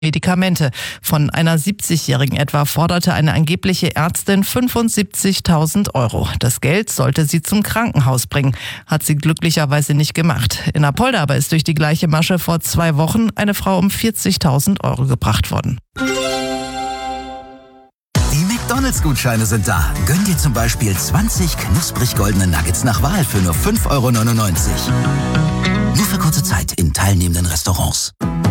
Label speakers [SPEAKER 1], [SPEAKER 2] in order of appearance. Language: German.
[SPEAKER 1] Medikamente. Von einer 70-Jährigen etwa forderte eine angebliche Ärztin 75.000 Euro. Das Geld sollte sie zum Krankenhaus bringen. Hat sie glücklicherweise nicht gemacht. In Apolda aber ist durch die gleiche Masche vor 2 Wochen eine Frau um 40.000 Euro gebracht worden.
[SPEAKER 2] Die McDonalds-Gutscheine sind da. Gönn dir zum Beispiel 20 knusprig goldene Nuggets nach Wahl für nur 5,99 Euro. Nur für kurze Zeit in teilnehmenden Restaurants.